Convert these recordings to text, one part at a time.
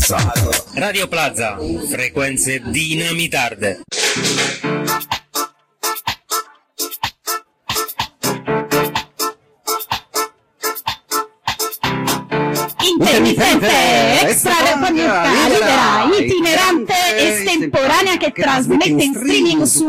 Plaza. Radio Plaza, frequenze dinamitarde. Intermittente, extraradiofonica, libera, itinerante, estemporanea, che trasmette in streaming su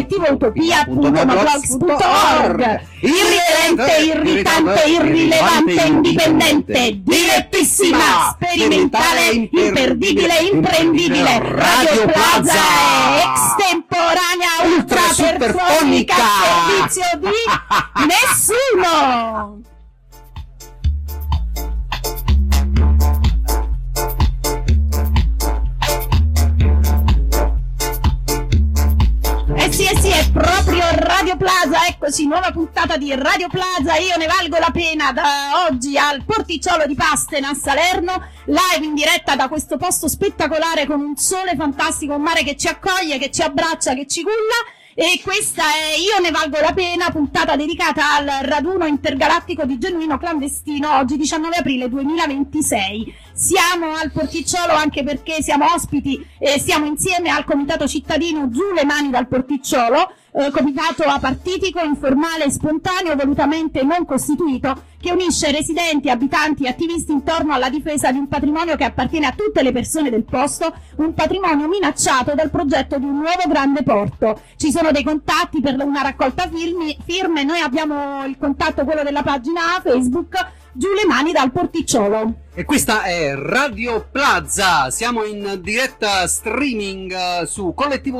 collettivoutopia.blogspot.org. Irriverente, irritante, irrilevante, indipendente, direttissima, sperimentale, imperdibile, imprendibile. Radio Plaza è extemporanea, ultrapersonica, a servizio di nessuno. Sì, è proprio Radio Plaza, eccoci, nuova puntata di Radio Plaza, io ne valgo la pena, da oggi al Porticciolo di Pastena a Salerno, live in diretta da questo posto spettacolare con un sole fantastico, un mare che ci accoglie, che ci abbraccia, che ci culla. E questa è Io ne valgo la pena, puntata dedicata al raduno intergalattico di Genuino Clandestino, oggi 19 aprile 2026. Siamo al Porticciolo anche perché siamo ospiti e siamo insieme al Comitato Cittadino Giù le mani dal Porticciolo, comitato apartitico, informale e spontaneo, volutamente non costituito, che unisce residenti, abitanti e attivisti intorno alla difesa di un patrimonio che appartiene a tutte le persone del posto, un patrimonio minacciato dal progetto di un nuovo grande porto. Ci sono dei contatti per una raccolta firme, noi abbiamo il contatto, quello della pagina Facebook Giù le mani dal Porticciolo. E questa è Radio Plaza, siamo in diretta streaming su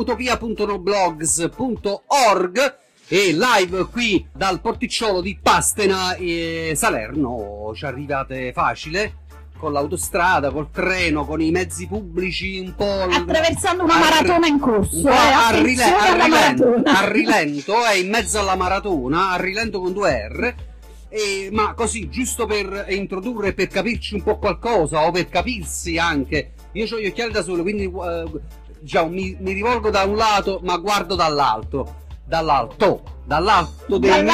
collettivoutopia.noblogs.org e live qui dal Porticciolo di Pastena e Salerno. Ci arrivate facile con l'autostrada, col treno, con i mezzi pubblici, un po' attraversando una maratona in corso, un po' a rilento, è in mezzo alla maratona, a rilento con 2 R. Ma così, giusto per introdurre, per capirci un po' qualcosa o per capirsi anche, io ho gli occhiali da sole, quindi diciamo, mi rivolgo da un lato ma guardo dall'alto dei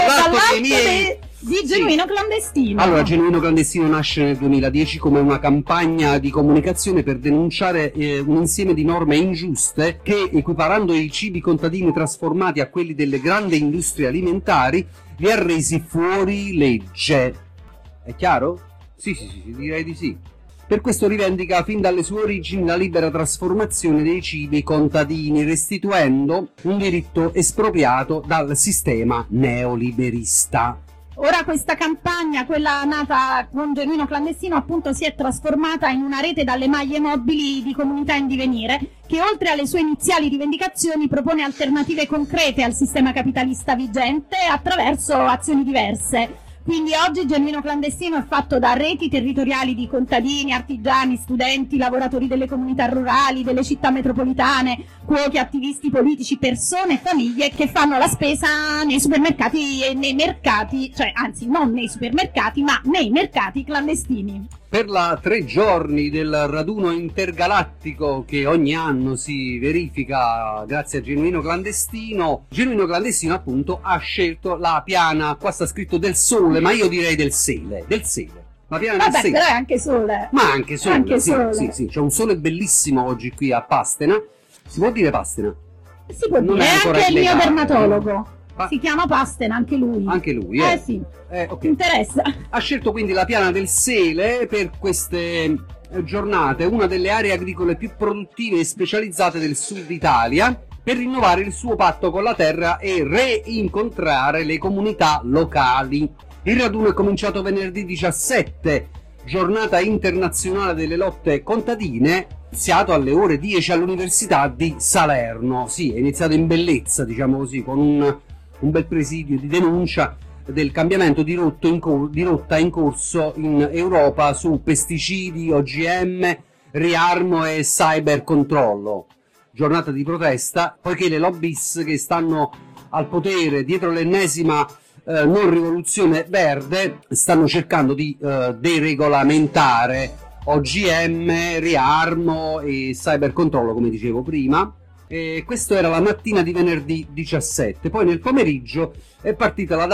miei di Genuino Clandestino. Allora, Genuino Clandestino nasce nel 2010 come una campagna di comunicazione per denunciare un insieme di norme ingiuste che, equiparando i cibi contadini trasformati a quelli delle grandi industrie alimentari, li ha resi fuori legge. È chiaro? Sì, direi di sì. Per questo rivendica fin dalle sue origini la libera trasformazione dei cibi contadini, restituendo un diritto espropriato dal sistema neoliberista. Ora questa campagna, quella nata con Genuino Clandestino, appunto si è trasformata in una rete dalle maglie mobili di comunità in divenire, che oltre alle sue iniziali rivendicazioni propone alternative concrete al sistema capitalista vigente attraverso azioni diverse. Quindi oggi Genuino Clandestino è fatto da reti territoriali di contadini, artigiani, studenti, lavoratori delle comunità rurali, delle città metropolitane, cuochi, attivisti politici, persone e famiglie che fanno la spesa nei supermercati e nei mercati, cioè anzi non nei supermercati ma nei mercati clandestini. Per la 3 giorni del raduno intergalattico che ogni anno si verifica grazie a Genuino Clandestino appunto ha scelto la piana, qua sta scritto del sole, ma io direi del sele. La piana del sele. Però è anche sole. Ma anche sole, sole. Sì, c'è un sole bellissimo oggi qui a Pastena. Si può dire Pastena? Si può dire, è anche il mio dermatologo. Si chiama Pastena, anche lui. Anche lui, sì. Okay. Interessa. Ha scelto quindi la piana del Sele per queste giornate, una delle aree agricole più produttive e specializzate del sud Italia, per rinnovare il suo patto con la terra e reincontrare le comunità locali. Il raduno è cominciato venerdì 17, giornata internazionale delle lotte contadine, iniziato alle ore 10 all'Università di Salerno. Sì, è iniziato in bellezza, diciamo così, con un bel presidio di denuncia del cambiamento di rotta in corso in Europa su pesticidi, OGM, riarmo e cybercontrollo. Giornata di protesta, poiché le lobbies che stanno al potere dietro l'ennesima non rivoluzione verde stanno cercando di deregolamentare OGM, riarmo e cybercontrollo, come dicevo prima. Questo era la mattina di venerdì 17. Poi nel pomeriggio è partita la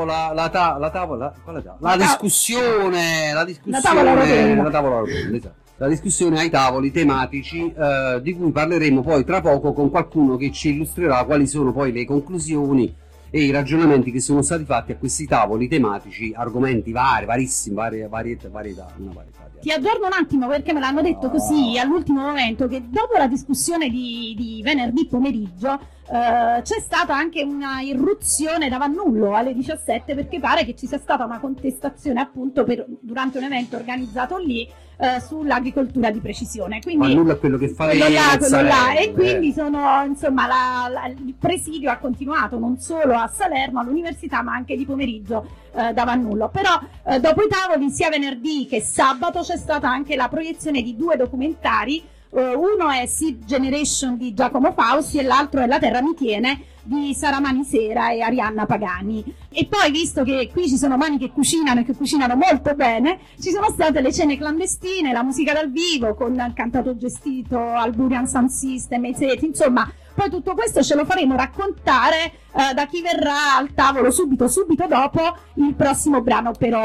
discussione, la tavola rotonda, esatto. la discussione ai tavoli tematici, di cui parleremo poi tra poco con qualcuno che ci illustrerà quali sono poi le conclusioni e i ragionamenti che sono stati fatti a questi tavoli tematici, argomenti varissimi, varietà, una varietà. Ti aggiorno un attimo perché me l'hanno detto così all'ultimo momento, che dopo la discussione di venerdì pomeriggio c'è stata anche una irruzione da Vannullo alle 17, perché pare che ci sia stata una contestazione appunto durante un evento organizzato lì sull'agricoltura di precisione. Quindi Vannullo è quello che fa quello là, e quindi il presidio ha continuato non solo a Salerno all'università ma anche di pomeriggio da Vannullo. Però dopo i tavoli sia venerdì che sabato c'è stata anche la proiezione di 2 documentari. Uno è Seed Generation di Giacomo Fausti e l'altro è La Terra mi tiene di Sara Manisera e Arianna Pagani. E poi, visto che qui ci sono mani che cucinano e che cucinano molto bene, ci sono state le cene clandestine, la musica dal vivo con il cantato gestito Alburian Sound System e Zeti, insomma. Poi tutto questo ce lo faremo raccontare da chi verrà al tavolo subito dopo il prossimo brano. Però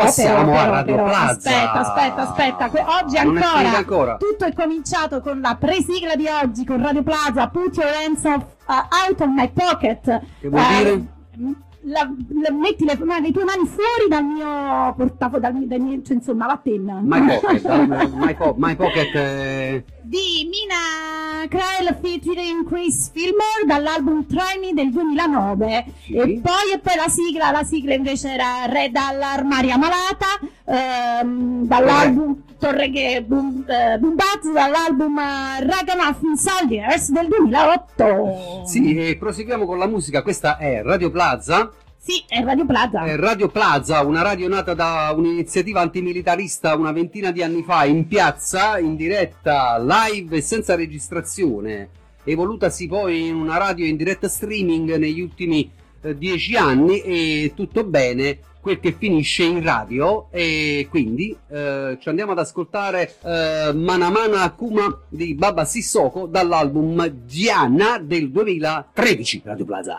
aspetta, oggi ancora tutto è cominciato con la presigla di oggi con Radio Plaza, Put Your Hands Out of My Pocket. Che vuol dire? Metti le tue mani fuori dal mio portafoglio, cioè, insomma, la penna. My Pocket di Mina Krael featuring Chris Fillmore dall'album Try Me del 2009. Sì. E poi la sigla invece era Re dall'armaria malata, dall'album Torreghe Bumbaz, dall'album Ragamuffin Soldiers del 2008. Sì, e proseguiamo con la musica. Questa è Radio Plaza. Sì, è Radio Plaza. È Radio Plaza, una radio nata da un'iniziativa antimilitarista una ventina di anni fa in piazza, in diretta, live e senza registrazione, evolutasi poi in una radio in diretta streaming negli ultimi 10 anni, e tutto bene quel che finisce in radio. E quindi ci andiamo ad ascoltare Mana Mana Kuma di Baba Sissoko dall'album Diana del 2013. Radio Plaza.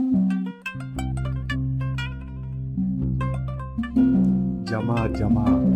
Jama